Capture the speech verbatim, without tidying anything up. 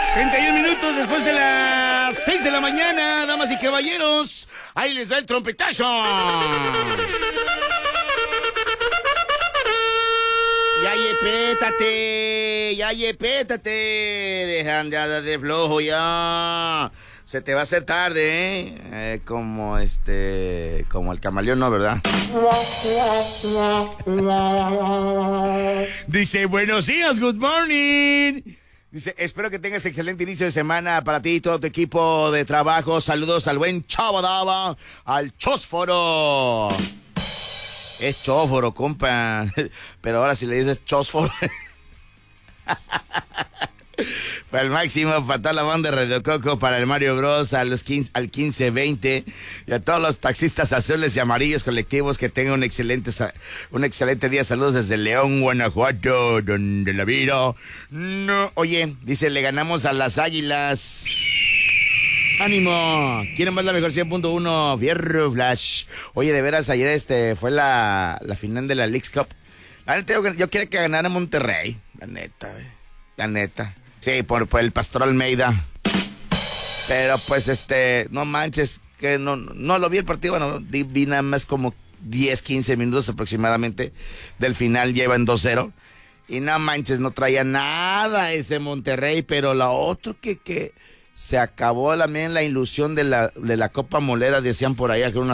treinta y un minutos después de las seis de la mañana, damas y caballeros. Ahí les va el trompetazo. Ya yepétate, ya yepétate. Dejan de andar de flojo ya. Se te va a hacer tarde, ¿eh? eh como este... Como el camaleón, ¿no? ¿Verdad? Dice, buenos días, good morning. Dice, espero que tengas excelente inicio de semana para ti y todo tu equipo de trabajo. Saludos al buen Chabadaba, al Chósforo. Es Chósforo, compa. Pero ahora si le dices Chósforo... Para el máximo, para toda la banda de Radio Coco, para el Mario Bros, a los quince, al quince veinte y a todos los taxistas azules y amarillos colectivos que tengan un excelente, un excelente día. Saludos desde León, Guanajuato, donde la vida no... Oye, dice, le ganamos a las Águilas. ¡Ánimo! ¿Quién más la mejor cien punto uno? Fierro Flash. Oye, de veras, ayer este fue la, la final de la Leagues Cup. La neta, yo, yo quiero que ganara Monterrey. La neta, wey. La neta. Sí, por, por el Pastor Almeida. Pero pues este, no manches, que no, no lo vi el partido, bueno, vi nada más como diez, quince minutos aproximadamente del final, llevan dos cero. Y no manches, no traía nada ese Monterrey, pero la otra que, que se acabó también la ilusión de la, de la Copa Molera, decían por allá que era una